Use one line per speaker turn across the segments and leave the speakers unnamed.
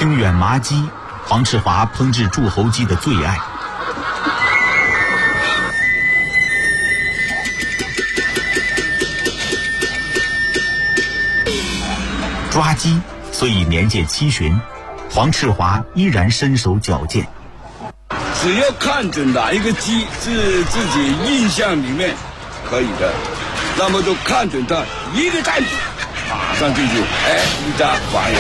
清远麻鸡，黄赤华烹制柱侯鸡的最爱。抓鸡虽已年届70，黄赤华依然身手矫健。
只要看准哪一个鸡是自己印象里面可以的，那么就看准它，一个站住，马上进去，一扎完了。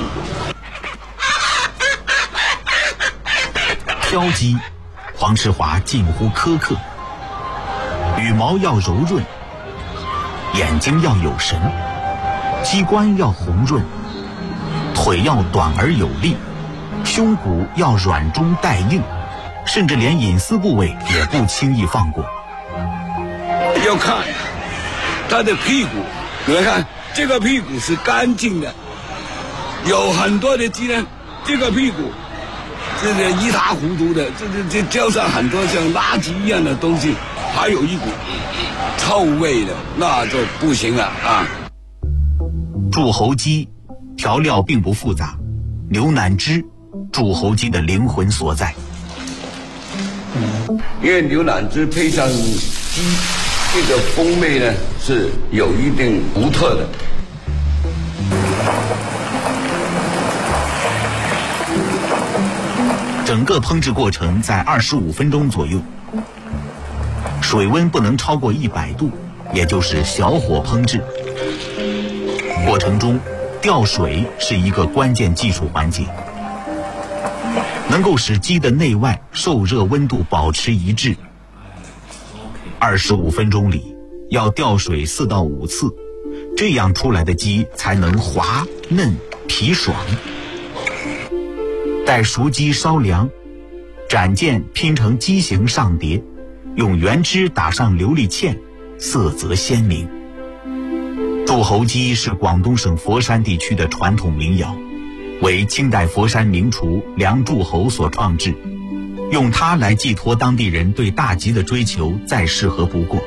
挑鸡，黄赤华近乎苛刻，羽毛要柔润，眼睛要有神，鸡冠要红润，腿要短而有力，胸骨要软中带硬，甚至连隐私部位也不轻易放过。
要看它的屁股，你们看这个屁股是干净的，有很多的鸡呢，这个屁股这个一塌糊涂的，这浇上很多像垃圾一样的东西，还有一股臭味的，那就不行了啊！
柱侯鸡调料并不复杂，牛腩汁，柱侯鸡的灵魂所在。
因为牛腩汁配上鸡，这个风味呢是有一定独特的。
整个烹制过程在25分钟左右，水温不能超过100度，也就是小火烹制。过程中吊水是一个关键技术环节，能够使鸡的内外受热温度保持一致。25分钟里要吊水4到5次，这样出来的鸡才能滑嫩皮爽。待熟鸡稍凉，斩件拼成鸡形上碟，用原汁打上琉璃芡，色泽鲜明。柱侯鸡是广东省佛山地区的传统民谣，为清代佛山名厨梁柱侯所创制，用它来寄托当地人对大吉的追求，再适合不过。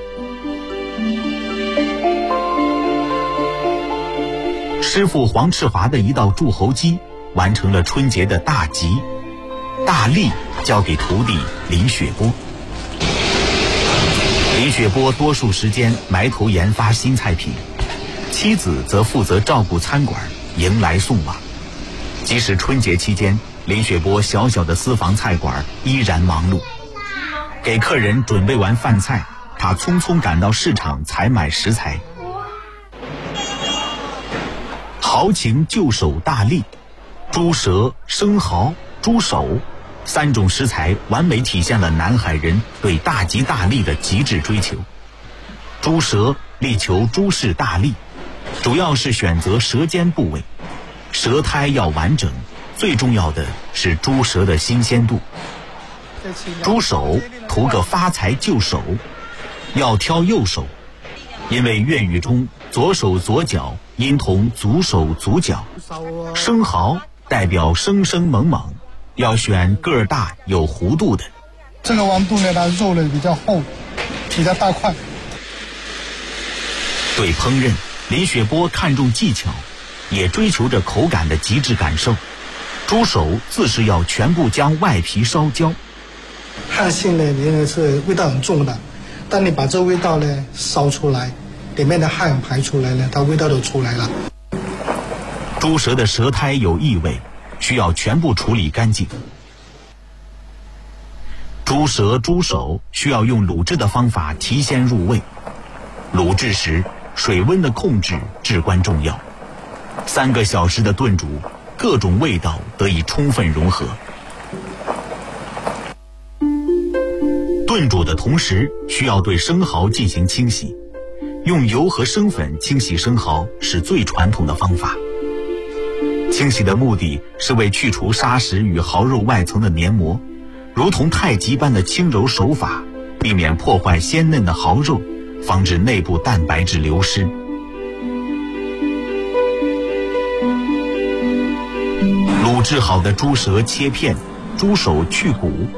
师傅黄赤华的一道柱侯鸡完成了春节的大吉，大利交给徒弟林雪波。林雪波多数时间埋头研发新菜品，妻子则负责照顾餐馆，迎来送往。即使春节期间，林雪波小小的私房菜馆依然忙碌。给客人准备完饭菜，他匆匆赶到市场采买食材。豪情就手大利，猪舌、生蚝、猪手3种食材完美体现了南海人对大吉大利的极致追求。猪舌力求猪式大利，主要是选择舌尖部位，舌苔要完整，最重要的是猪舌的新鲜度。猪手图个发财就手，要挑右手，因为粤语中左手左脚音同足手足脚。生蚝代表生生猛猛，要选个儿大有弧度的。
这个王肚呢，它肉呢比较厚，比较大块。
对烹饪，林雪波看重技巧，也追求着口感的极致感受。猪手自是要全部将外皮烧焦。
汗性呢，里面是味道很重的，当你把这味道呢烧出来，里面的汗排出来呢，它味道就出来了。
猪舌的舌苔有异味，需要全部处理干净。猪舌、猪手需要用卤制的方法提鲜入味。卤制时，水温的控制至关重要。3个小时的炖煮，各种味道得以充分融合。炖煮的同时，需要对生蚝进行清洗，用油和生粉清洗生蚝是最传统的方法。清洗的目的是为去除砂石与蚝肉外层的黏膜，如同太极般的轻柔手法，避免破坏鲜嫩的蚝肉，防止内部蛋白质流失。卤制好的猪舌切片，猪手去骨，